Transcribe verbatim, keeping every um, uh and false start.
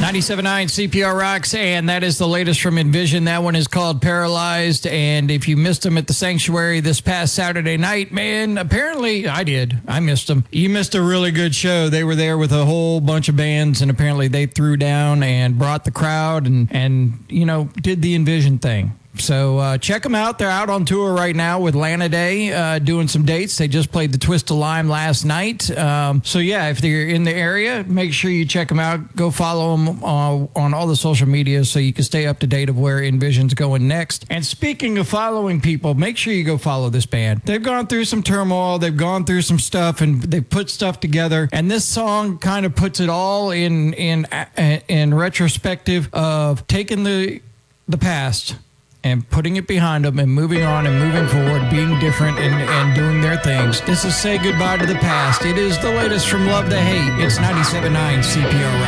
ninety-seven point nine C P R Rocks, and that is the latest from Envision. That one is called Paralyzed, and if you missed them at the Sanctuary this past Saturday night, man, apparently I did. I missed them. You missed a really good show. They were there with a whole bunch of bands, and apparently they threw down and brought the crowd and, and you know, did the Envision thing. So uh, check them out. They're out on tour right now with Lana Day, uh, doing some dates. They just played the Twist of Lime last night. Um, so yeah, if they're in the area, make sure you check them out. Go follow them uh, on all the social media so you can stay up to date of where Envision's going next. And speaking of following people, make sure you go follow this band. They've gone through some turmoil. They've gone through some stuff, and they've put stuff together. And this song kind of puts it all in in in retrospective of taking the the past and putting it behind them and moving on and moving forward, being different and, and doing their things. This is Say Goodbye to the Past. It is the latest from Love to Hate. It's ninety-seven point nine C P R Rock.